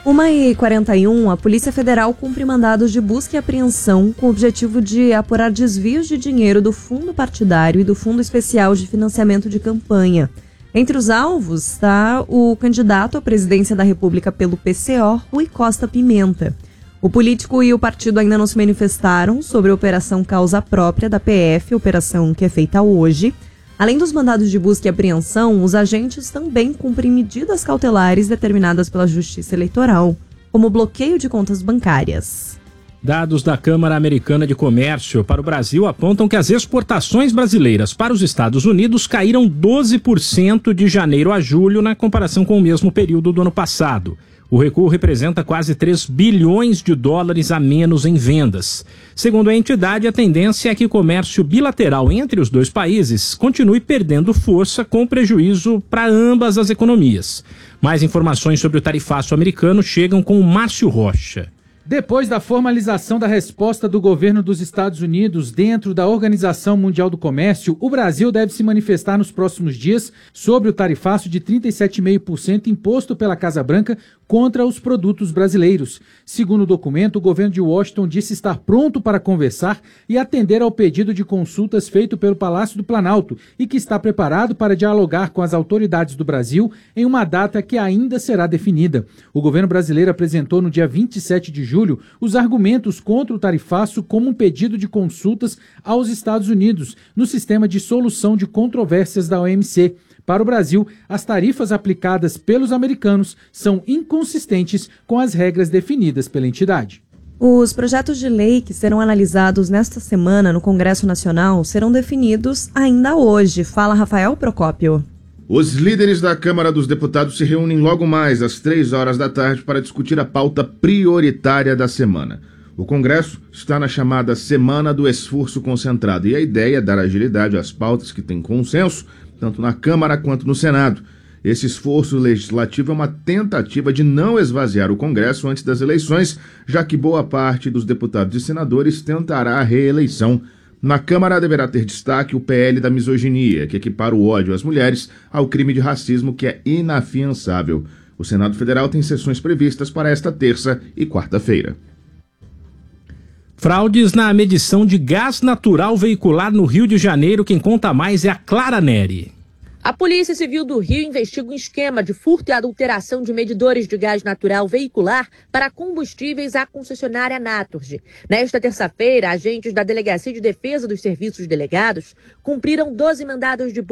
1h41, a Polícia Federal cumpre mandados de busca e apreensão com o objetivo de apurar desvios de dinheiro do fundo partidário e do Fundo Especial de Financiamento de Campanha. Entre os alvos está o candidato à presidência da República pelo PCO, Rui Costa Pimenta. O político e o partido ainda não se manifestaram sobre a operação causa própria da PF, operação que é feita hoje. Além dos mandados de busca e apreensão, os agentes também cumprem medidas cautelares determinadas pela Justiça Eleitoral, como bloqueio de contas bancárias. Dados da Câmara Americana de Comércio para o Brasil apontam que as exportações brasileiras para os Estados Unidos caíram 12% de janeiro a julho na comparação com o mesmo período do ano passado. O recuo representa quase 3 bilhões de dólares a menos em vendas. Segundo a entidade, a tendência é que o comércio bilateral entre os dois países continue perdendo força, com prejuízo para ambas as economias. Mais informações sobre o tarifaço americano chegam com o Márcio Rocha. Depois da formalização da resposta do governo dos Estados Unidos dentro da Organização Mundial do Comércio, o Brasil deve se manifestar nos próximos dias sobre o tarifaço de 37,5% imposto pela Casa Branca contra os produtos brasileiros. Segundo o documento, o governo de Washington disse estar pronto para conversar e atender ao pedido de consultas feito pelo Palácio do Planalto e que está preparado para dialogar com as autoridades do Brasil em uma data que ainda será definida. O governo brasileiro apresentou no dia 27 de julho os argumentos contra o tarifaço como um pedido de consultas aos Estados Unidos no sistema de solução de controvérsias da OMC. Para o Brasil, as tarifas aplicadas pelos americanos são inconsistentes com as regras definidas pela entidade. Os projetos de lei que serão analisados nesta semana no Congresso Nacional serão definidos ainda hoje. Fala, Rafael Procópio. Os líderes da Câmara dos Deputados se reúnem logo mais às 3 da tarde para discutir a pauta prioritária da semana. O Congresso está na chamada Semana do Esforço Concentrado e a ideia é dar agilidade às pautas que têm consenso, tanto na Câmara quanto no Senado. Esse esforço legislativo é uma tentativa de não esvaziar o Congresso antes das eleições, já que boa parte dos deputados e senadores tentará a reeleição. Na Câmara deverá ter destaque o PL da misoginia, que equipara o ódio às mulheres ao crime de racismo, que é inafiançável. O Senado Federal tem sessões previstas para esta terça e quarta-feira. Fraudes na medição de gás natural veicular no Rio de Janeiro. Quem conta mais é a Clara Neri. A Polícia Civil do Rio investiga um esquema de furto e adulteração de medidores de gás natural veicular para combustíveis à concessionária Naturgy. Nesta terça-feira, agentes da Delegacia de Defesa dos Serviços Delegados cumpriram 12 mandados de